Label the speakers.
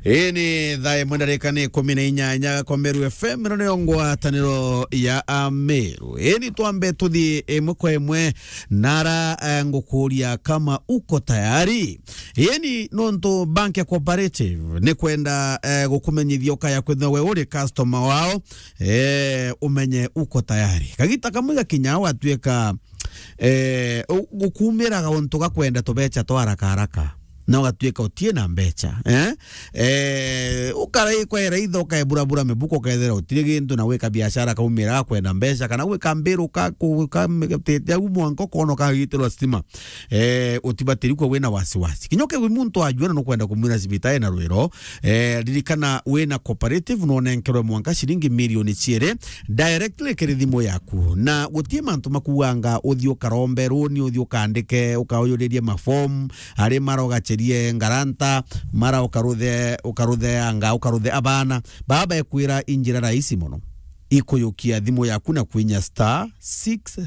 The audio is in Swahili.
Speaker 1: Ini dhae mwendarekane 18 kwa Meru FM minoneyongwa taniro ya Ameru. Ini tuambe tuthi mweko emwe nara ngukuria kama uko tayari. Ini nonto bank ya cooperative ni kwenda gukumenyithia ukaya kwithwa we uri customer wao umenye uko tayari. Kagita kamwiga kinyawa atuika gukumira untu gakwenda tubecha to haraka na watuika utie na mbecha ukarai kwera itho ka burabura mebuko kaethera utire gintu na weka biashara kaumira kwenda mbecha kana weka mbiru ka tetea umwanko kono ka gitero stima utibatiri kwa wena wasiwasi kinyoke wi muntu ajuana no kwenda kumwira cibitae na rwiro ririkana wena cooperative no nenkerwe mwanka shilingi milioni ciere directly kirithimo yaku na gutie mantu makuanga uthio karombe runi uthio kandike ukaoyoreria maform ari maroga ngaranta mara ukaruthe anga ukaruthe abana baba ekwira injira rahisi mono ikuyukia thimo yaku na kwinya *6